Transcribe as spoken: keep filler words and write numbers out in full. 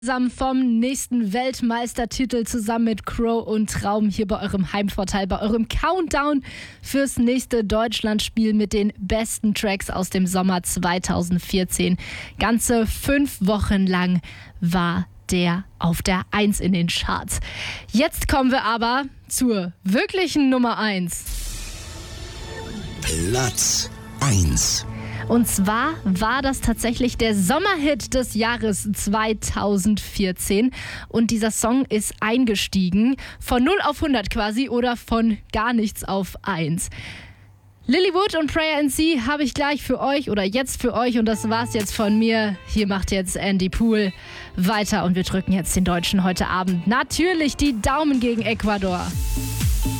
Zusammen vom nächsten Weltmeistertitel zusammen mit Crow und Traum hier bei eurem Heimvorteil, bei eurem Countdown fürs nächste Deutschlandspiel mit den besten Tracks aus dem Sommer zweitausendvierzehn. Ganze fünf Wochen lang war der auf der Eins in den Charts. Jetzt kommen wir aber zur wirklichen Nummer eins. Platz eins. Und zwar war das tatsächlich der Sommerhit des Jahres zweitausendvierzehn. Und dieser Song ist eingestiegen von null auf hundert quasi oder von gar nichts auf eins. Lilywood und Prayer and Sea habe ich gleich für euch oder jetzt für euch und das war's jetzt von mir. Hier macht jetzt Andy Pool weiter und wir drücken jetzt den Deutschen heute Abend natürlich die Daumen gegen Ecuador.